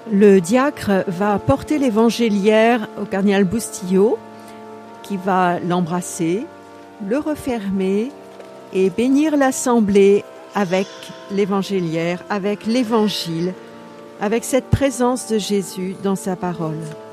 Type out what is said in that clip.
Le diacre va porter l'évangéliaire au cardinal Bustillo, qui va l'embrasser, le refermer et bénir l'assemblée avec l'évangéliaire, avec l'évangile, avec cette présence de Jésus dans sa parole.